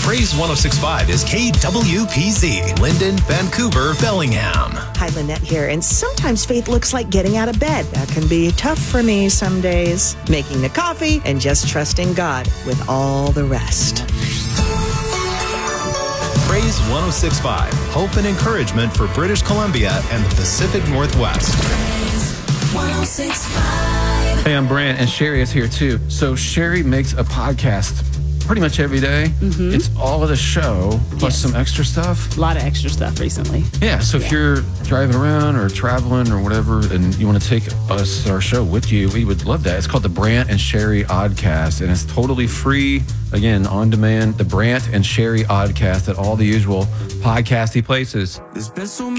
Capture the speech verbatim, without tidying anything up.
Praise one oh six point five is K W P Z, Linden, Vancouver, Bellingham. Hi, Lynette here, and sometimes faith looks like getting out of bed. That can be tough for me some days. Making the coffee and just trusting God with all the rest. Praise one oh six point five, hope and encouragement for British Columbia and the Pacific Northwest. Praise one oh six point five. Hey, I'm Brant, and Sherry is here too. So Sherry makes a podcast pretty much every day. Mm-hmm. It's all of the show, plus Yes. some extra stuff. A lot of extra stuff recently. Yeah, so if Yeah. you're driving around or traveling or whatever, and you want to take us, our show with you, we would love that. It's called the Brant and Sherry Oddcast, and it's totally free. Again, on demand, the Brant and Sherry Oddcast at all the usual podcasty places. There's been so